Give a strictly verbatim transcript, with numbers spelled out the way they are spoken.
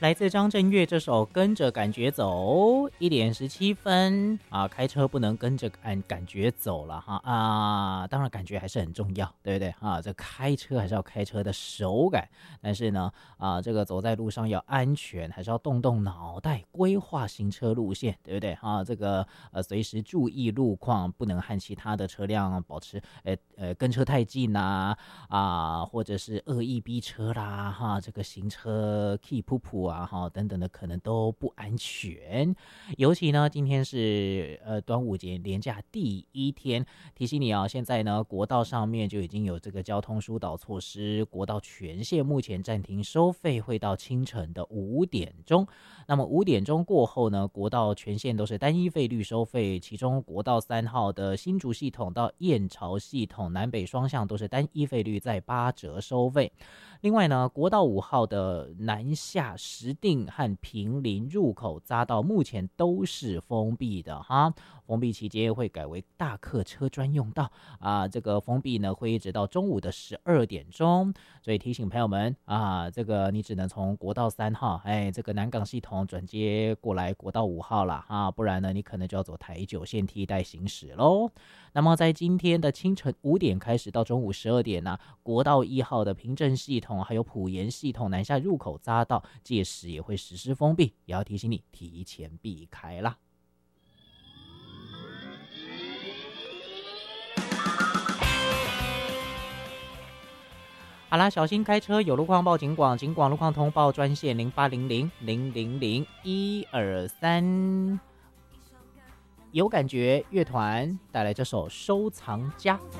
来自张震岳这首《跟着感觉走》，一点十七分啊！开车不能跟着感感觉走了哈啊！当然感觉还是很重要，对不对啊？这开车还是要开车的手感，但是呢啊，这个走在路上要安全，还是要动动脑袋规划行车路线，对不对啊？这个呃随时注意路况，不能和其他的车辆保持呃呃跟车太近呐 啊, 啊，或者是恶意逼车啦哈，这个行车 keep 噗噗啊哈等等的可能都不安全。尤其呢，今天是呃端午节连假第一天，提醒你啊，现在呢国道上面就已经有这个交通疏导措施，国道全线目前暂停收费，会到清晨的五点钟。那么五点钟过后呢，国道全线都是单一费率收费，其中国道三号的新竹系统到燕巢系统南北双向都是单一费率在八折收费。另外呢，国道五号的南下石碇和坪林入口匝道目前都是封闭的哈，封闭期间会改为大客车专用道啊，这个封闭呢会一直到中午的十二点钟，所以提醒朋友们啊，这个你只能从国道三号，哎，这个南港系统转接过来国道五号啦啊，不然呢你可能就要走台九线替代行驶喽。那么在今天的清晨五点开始到中午十二点呢、啊，国道一号的平镇系统还有埔盐系统南下入口匝道届时也会实施封闭，也要提醒你提前避开啦。好啦，小心开车，有路况报警广，警广路况通报专线零八零零零零零一二三。有感觉乐团带来这首《收藏家》。